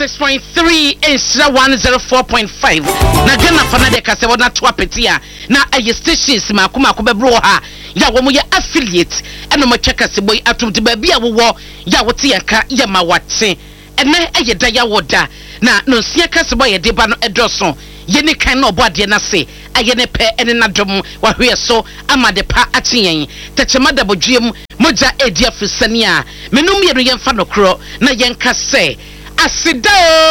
106.3 Insra 104.5 na Ghana fana de kase wona to apetia na aye stations makoma akobebro ha ya wo mo ya affiliate eno mo cheka se boy atumti ba bia wo ya wote yanka ya mawate ene aye da ya woda na no sia kase boy ye de ba no edoso ye ne kan no obo ade na se aye ne pe ene na dom wa hwe so amade pa ateyen techema da bodwiem moja edi afisani a menum ye no ye mfa no kro na ye nka se asida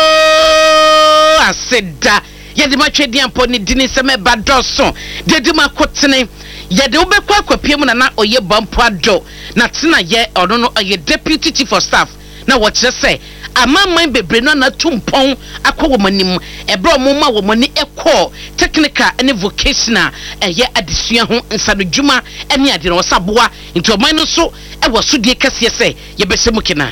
yedi ma twedi ampo ni dini se me badoso dedi ma kotene yedi obekwa akwapiem na oye bampo ado na tena ye ono no oye deputy chief of staff na wo kire se amamman bebre no na tumpon akwo manim ebro mo ma wo mani ekọ technical and vocational eye adesua ho nsadodwuma ene ade no saboa nti oman no so e wo so die kase se ye behye mukina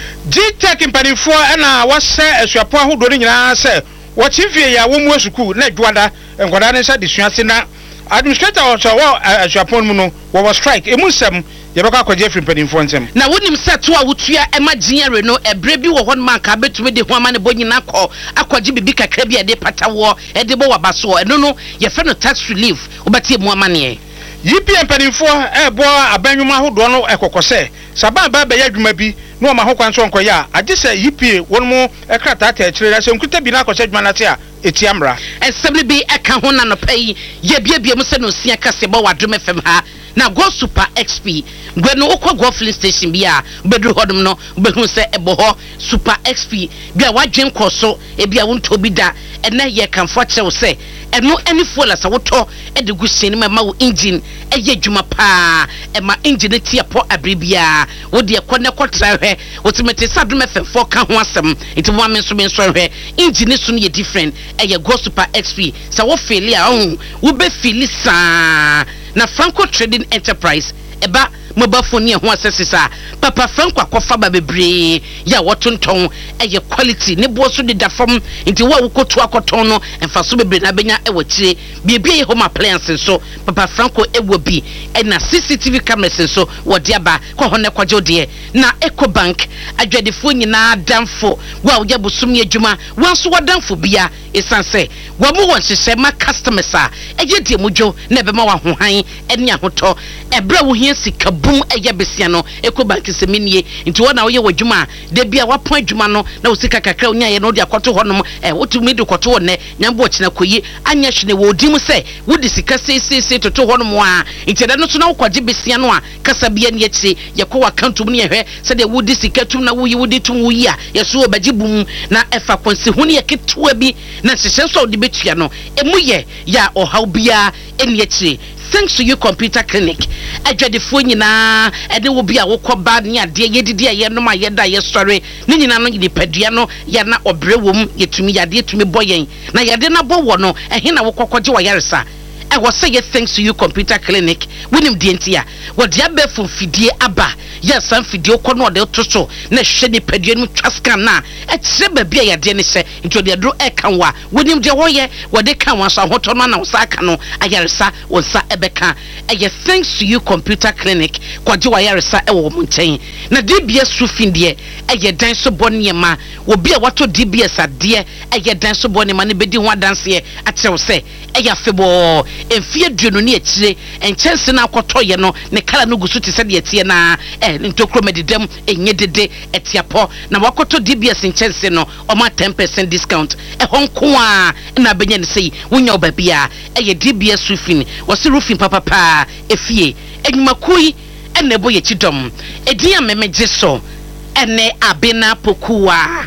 G-Tech impanifo na wase asuapo ahodo ni nyina se wo chifie ya wo mu asuku na adwada enkwada ne sa desua se na administrator so wo asuapo mu no wo strike emusem ye beka kwaje free impanifo nsem na wonim se to a wotua emagiere no ebre bi wo hon man ka betumi de ho ama ne bonyina akwaje bibi kakra bi ade patawo ede bo wabaso eno no ye fe no tax relief obatie mu ama ne yipi impanifo ebo abanwuma ahodo no ekokose saba ba ya adwuma bi no ma ho kwanso nkoya agese yipi wonmo ekrata ta ekire se nkuta bi na akose adwuma na te a etiamra esebli bi eka ho na no pai ye bia mu se no sia kase bo wadom fm ha na go super xp gwenu okwa go filling station bia bedu hodum no behu se ebo ho super xp bia wadwen koso e bia wonto bi da ena ye kanfo kyew se eno any fuel asa woto e de gusen ma wo engine eye dwuma pa e ma engine tie po abribia wo de ekone kotra hwe wotimete sadum fm ka ho asem enti wo amenso hwe engine so no ye different eye go super xp sa wo feel a wo be feel sa na Franco Trading Enterprise eba mobile phone ho asesisa papa Franco akofa ba bebre ya wotonton eye quality ne bo so de da fam nti wo akoto akoton no emfa so bebre na benya e wachire bibia ye home appliances so papa Franco ewo bi na CCTV cameras so wo de aba ko ho ne kwaje de na EcoBank adwadefo nyina damfo wo ya busum ye dwuma wanso wadanfo bia esanse wo mo won hyehyɛ ma customers a eye de mudwo na be ma wa hohan ene ahoto ebra wo hia sika bum eye besia no EcoBank seminie nti wo na wo ye wadwuma de bia wa pon adwuma no na wo sika kakra onya ye no de akoto honom wotumi de koto wo ne nyambo kina koyi anya hwene wo dim se wo de sika sese toto honom a nti da no so na wo kwaje besia no a kasa bia ne yakire ye ko account mu ne ye hwe se de wo de sika tum na wo yi wo de tum wo yi a ye so obaji bum na efa kwansi hu ne ye ketua bi na hyehyɛ so de betua no emu ye ya ohaw bia ene yakire. Thanks to you computer clinic adwadefo nyina ede wo bia wo koba ne ade yedidi aye no ma yeda ye story ne nyina no de padua no ya na obre wom yetumi yade yetumi boyen na yade na bo wo no ehe na wo kokoje wo yaresa e wo say thanks to you computer clinic winim de ntia wo de abefo fidie aba ya san fidie ko no de toso na hwe ne padua no twaskan na e kire ba bia yade ne hye nti de dro e kan wa winim de wo ye wo de kan wa so hoto no na wo sa aka no ayaresa wo sa ebeka eye thanks to you computer clinic kwaje wa yaresa e wo munchen na DBS sufindie eye dan so bonne ma wo bia wato DBS ade eye dan so bonne ma ne bedi ho adanse atew se eye afebo emfie duonu ne akire enchense na akoto ye no ne kala no gusu te se de tie na ntokro medidem enye dede etiapo na wakoto DBS enchense no o ma 10% discount honko a na benya ne sei wonya obabia eye DBS sufin wose roofing papa efie enyumakui ene boye chidom ediya memeje so ene abena pokua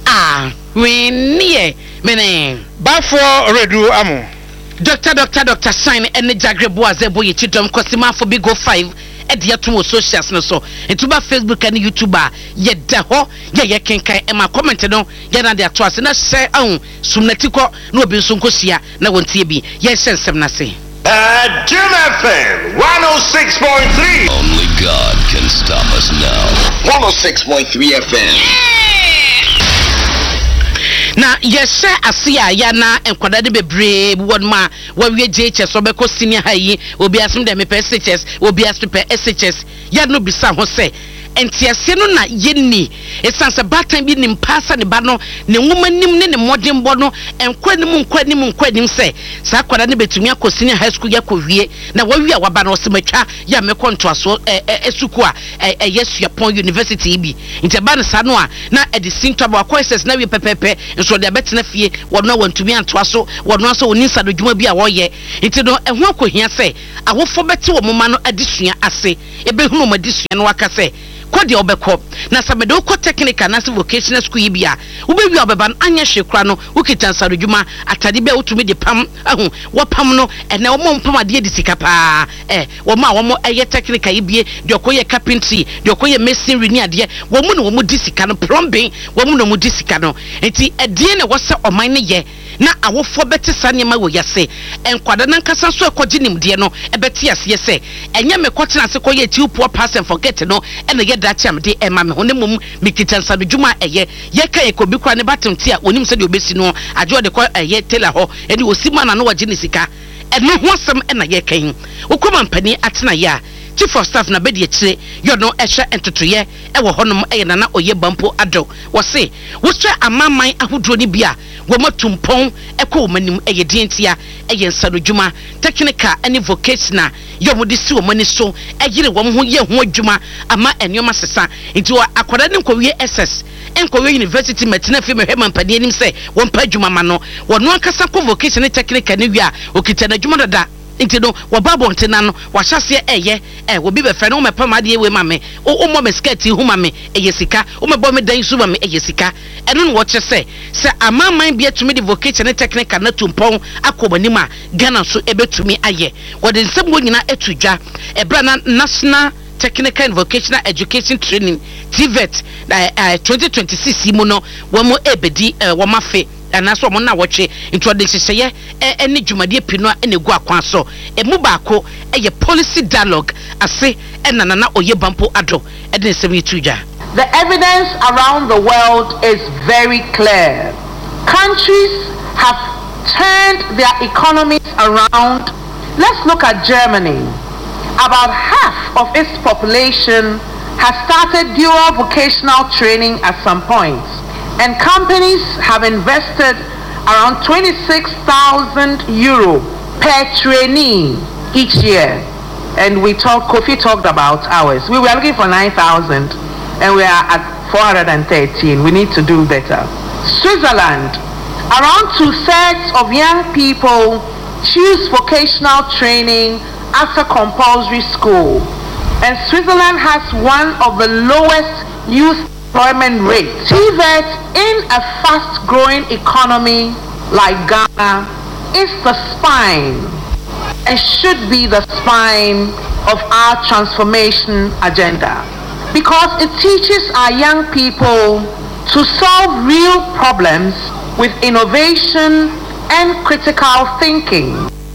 wenie mene bafo redu amo Dr. Sign ene jagrebo azebo ye chidom kosima for bigo 5 edi atum socials no so entuba Facebook and YouTube ye da ho ye kenkan e ma comment no ye na de ato ase na share ahun sumnatiko na obi nso nkosia na wontie bi ye hensem na se Jim FM 106.3. Only God can stop us now. 106.3 FM. na yeshe asia ya na enkwada de bebre won ma wa wie JHS obeko senior high obi asem de me SHS obi aspe SHS ya no bisa ho se entiase no na yenni esanse batan bi nim pasa ne ba no ne nwoma nim ne modern bo no enkwanim se sa kwada ne betumi akosini high school yakowie na wawie a waba no sematwa ya mekonto aso esuku a Yesuapon University bi nti ba no sa no a na edisinto ba courses na we pepepe nso de betena fie wono wantumi anto aso wono aso woni nsa do dwuma bi a woye nti no eho akohia se awofo bete wo moma no adesua ase ebehunu mo adesua no waka se kodi obekọ na sabedo uko technical na vocational school yi bia ubewi obeban anya hwekura no ukita nsarudwuma atade be utumi de pam ahu wo pam no ene wo mpam ade de sika pa wo ma wo eye technical yi bie de okoye carpentry de okoye masonry ni ade wo mu no wo mu di sika no plumbing wo mu no mu di sika no enti ade ne wo se oman ne ye na awofo bete sanema wo yase enkwada na nkasa so ekogi nimde no ebete ase yese enye mekotena ase koye ti upo pass and forget no ene ye dachi amde ema me hone mum mikitansa do dwuma eye ye kan ekobi kra ne batemti a onim se de obesi no ajo de ko eye tela ho ene osima na no waje ne sika ene ho asem ena ye kan okoma mpani atena ya chief of staff na bedi akire yo no ehwe entotoye ewo honom eye na oye bampo ado wo se wo sɛ amaman ahodro ni bia wo matumpon ekɔ manim eye dientia eye nsadodwuma technical any vocational yo mo de si wo mani so eyire wo ho ye ho adwuma ama enwoma sesa nti wo akwada ne nkɔwie SS nkɔwie university metina fi mehwe mampani anim sɛ wo mpa adwuma ma no wo no akasa kɔ vocational technical ne wi a okita na adwuma dada nti no wo babo ntena no wa hyase eye wo bi be fɛ no mepam ade we ma me o mo me skirt hu ma me eye sika o mebɔ me dan su ma me eye sika ɛno no wo kye sɛ amaman bia tumi de vocational technical na tumpɔn akɔbani ma Ghana so ebetumi aye wo de nsɛm wo nyina etudwa ebra na national technical and vocational education training TVET 2026 mu no wo mo ebedi wo mafe ana so mo na woche introduction seye ene dwumade pino ene gu akwan so emu baako eye policy dialogue ase enana na oye bampo ado ede nsem yitudwa. The evidence around the world is very clear. Countries have turned their economies around. Let's look at Germany. About half of its population has started dual vocational training at some point. And companies have invested around 26,000 euro per trainee each year. And Kofi talked about ours. We were looking for 9,000 and we are at 413. We need to do better. Switzerland, around 2/3 of young people choose vocational training after compulsory school. And Switzerland has one of the lowest youth employment rate. TVET in a fast-growing economy like Ghana is the spine and should be the spine of our transformation agenda because it teaches our young people to solve real problems with innovation and critical thinking.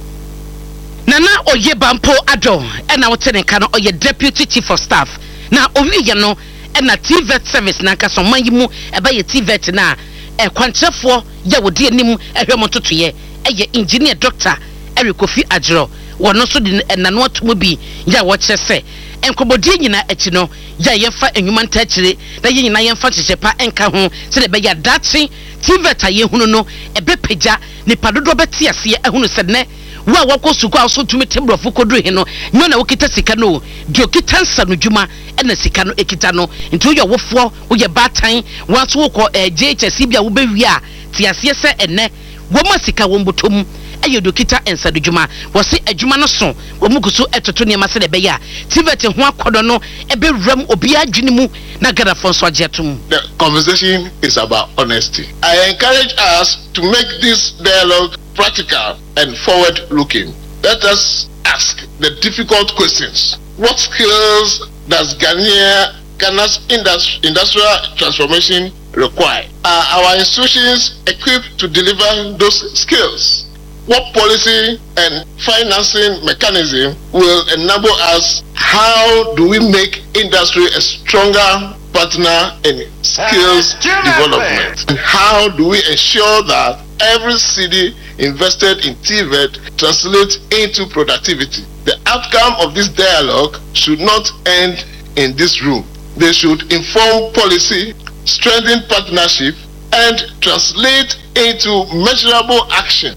Nana oye bampo ado ena wotene kano oye deputy chief of staff na owiye no ena TVET service na nka so man yimu eba ye TVET na kwantrefo ye wodi anim ehwe mototoye eye engineer doctor Eric Kofi Adjero wono so de enano atomo bi ya wo kire se enkobodi nyina achi no ya yefa enwuma ntachire na ye nyina yemfa chechepa enka ho se de be ya dachi TVET aye hunu no ebe pagya ni padodo beti ase ehunu se ne wa wako suku aso tumi tembro fokodru he no nyo na wokita sika no dio kita nsa no dwuma ena sika no ekita no nti wo ye wofo wo ye batan waso wo ko JHS bia wo bewi a tiase se ene wo ma sika wo mbotom aye do kita ensa do dwuma wo se adwuma no so wo mukuso etoto ne ma se de be ya TVET ho akodo no ebe wram obi adwene mu na gada fonso ajetum. The conversation is about honesty. I encourage us to make this dialogue practical and forward-looking. Let us ask the difficult questions. What skills does Ghana's industrial transformation require? Are our institutions equipped to deliver those skills? What policy and financing mechanism will enable us? How do we make industry a stronger partner in skills development? And how do we ensure that every city invested in TVET translates into productivity? The outcome of this dialogue should not end in this room. they should inform policy, strengthen partnership, and translate into measurable action.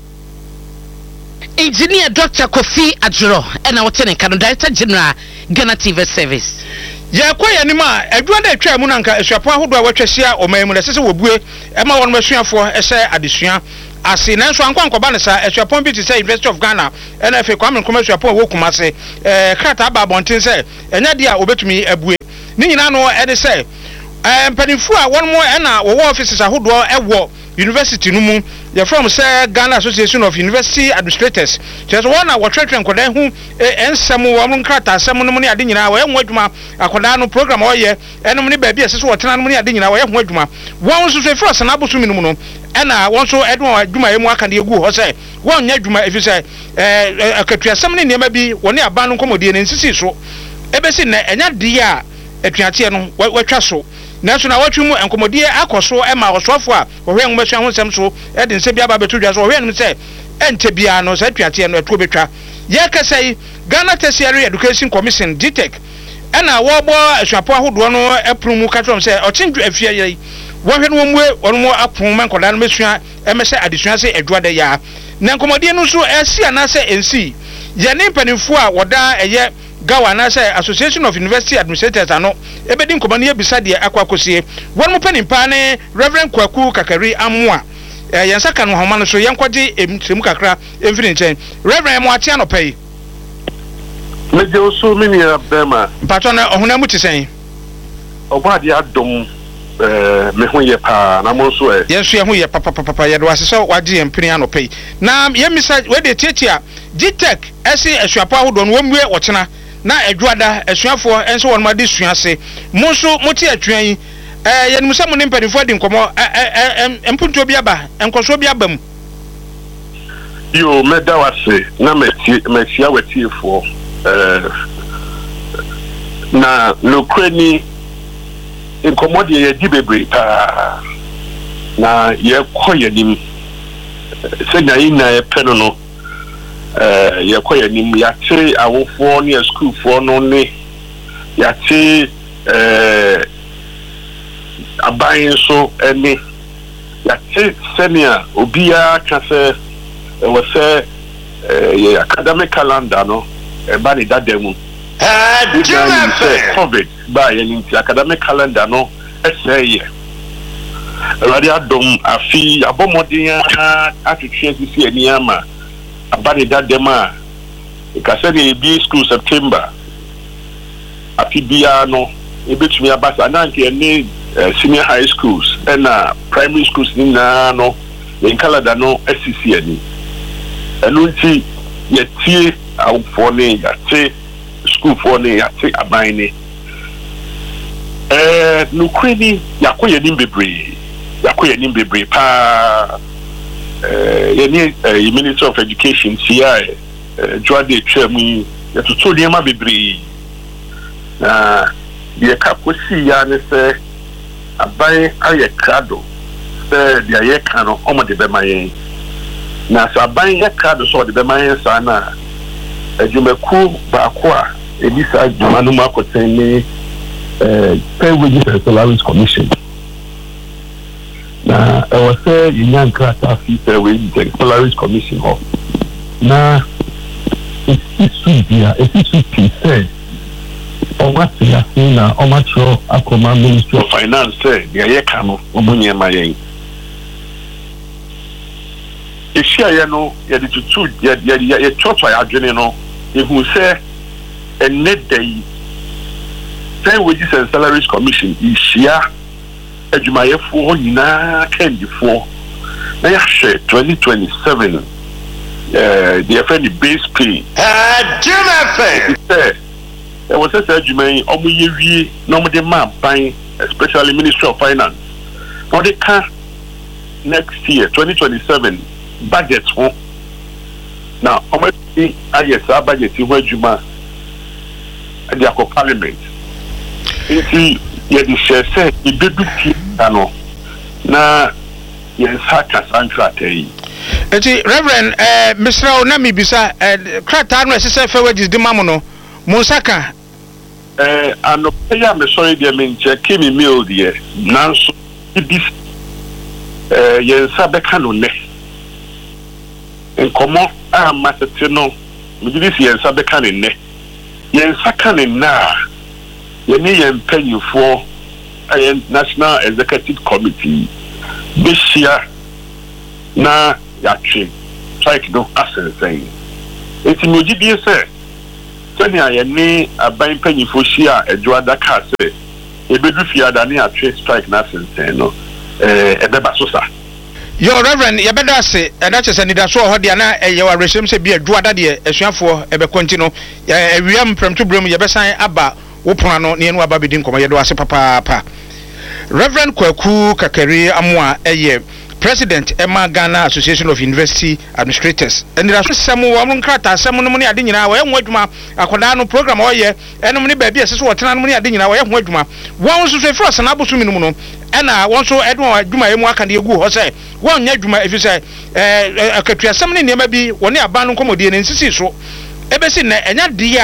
Engineer Dr. Kofi Adjuro, and our tenant Director General, Ghana TV Service. Yakoya nima eduada atwa mu nanka esuapo ahodo a watwahia oman mu na sese wobue ema won masuafo ese adesua ase nanso ankwankoba ne sa esuapo bi te say University of Ghana na afi kwame nkoma esuapo wo kumase krata ba bonten se enya dia obetumi abue ni nyina no e de se mpanimfu a won mo na wo offices ahodo ewo university no mu ya from say Ghana Association of University Administrators just one na wotwetwe nkoda hu ensem wo mo krata asem no mu ne ade nyina wo enwo adwuma akoda no program wo ye enom ne baabi ese so wotena no mu ne ade nyina wo ye ho adwuma won so so na abosu mi no mu no na won so edwuma adwuma emu aka de egu ho say won nya adwuma efi say akatuasem ne niam bi woni aban no nkomodie ne nsisi so ebesi na enya de a atuate no watwa so nanso na watwe mu enkomodie akoso ema osofo a ohwe nwomesua ho nsem so de nse bia ba betu dwa so ohwe nim se ente bia no sa tuate no etuo betwa ye kasai Ghana Tertiary Education Commission DTEC ena wo bo asuapo ahodo no epromu katrom se ochinju afia ye wo hwe no mu ono apon man koda no mesua emese adesua se eduada ya na enkomodie no so esi anase ensi ye ne mpanimfo a woda eye Gawa na say Association of University Administrators ano ebedi nkoma ne ebisa de akwakosie won mo panimpa ne Reverend Kwaku Kakari Amoa yensa kan homa no so yenkwaje emtremu kakra emfiri nchen Reverend mo ate anopai meje oso mini abema pato na ohuna mu tisen obade adom me ho ye pa na mo so yeso ye ho ye papa ye do asese waje empini anopai na yemisa we de tietia DTEC esi asuapo ahodo no womwe wotena na edwada asuafo enso won ma de suase mo so moti atwan yi yenim se mo ne mpanifo de nkomo empunto bi aba enkoso bi aba mu yo meda wase na metia wetiefo na lokreni nkomo de ye di bebre pa na ye koyenim se nya ina e peno no yakoya nim yate awofo ne school for no ne yate abayin so ene yate senior obia kase we say academic calendar no ba ni dademu COVID ba ye academic calendar no eseye radio adom afi abomodin atwetwe sisi eni ama abani dadema ikasere bi school September afibia no ebetumi abasa nanke ne senior high schools and primary schools ni na no en calendar no SCC ani enunti yetie awfo ne yate school for ne yate abane no kwini yakoye nimbebre pa yeni Minister of Education CI Joade Chemu yatuto niema bebre na ye kaposi ya ne se aban aye krado se dia ye kano omo de be mayen na so aban ye krado so de be mayen sa na adwumaku ba ko a ebisa adwuma no makoten ni Pay Wages and Salaries Commission na was say young crata fee Pay Wages and Salaries Commission ho na it's say o what ya na o matro akoma Ministry of Finance say dia ye kano omunye mayen eshia ye no ye de tutu ye church ya adwene no ye hu say enedai Pay Wages and Salaries Commission ishia adwumayefo nyina kandifo na ya hwe 2027 the friendly base pay there was a adwumay omo yewie no mo de ma ban especially Ministry of Finance for the next year 2027 budget ho now omo ayesa budget ho adwuma at the parliament if ye di shese ibeduki ano na yes haka santratai eti Reverend Mr. Onami bisa krata no esese Pay Wages di mamu no Monsaka anɔpɛ yɛ me sorry deɛ me nkyɛ kimi meal deɛ nanso ibis yɛn nsa bɛka no nɛ nkɔmɔ a matete no megye si yɛn nsa bɛka ne nɛ yɛn nsa ka ne nna a yɛne yɛn mpanyinfoɔ ɛyɛ National Executive Committee bɛhyia na yɛatwe strike no asensɛn enti mogye die sɛ sɛnea yɛne aban mpanyinfoɔ hyia a adwoada kaa sɛ ebedu fiada ne atwe strike na asensɛn no ɛbɛba so sa Your Reverend, you better say, and that's a need. I saw Hodiana, your resume say, be a Duada, a Shamfo, a Becontino, we am from Tubrum, Yabasa, Abba, Opano, Nian Wababidin, Comayado, Papa. Reverend Kwaku Kakari Amwa, a year. President Emma Ghana Association of University Administrators. And there are some woman crata, some money I didn't know, and what my Akodano program or year, and money baby, as what money I didn't know, what my one was first and Abusuminuno, and I want to Edward Duma and Wakan Diego, or say, one Yaduma, if you say, a country, something near maybe one year Banu Comodian and Sissy. Ebesin, and that dear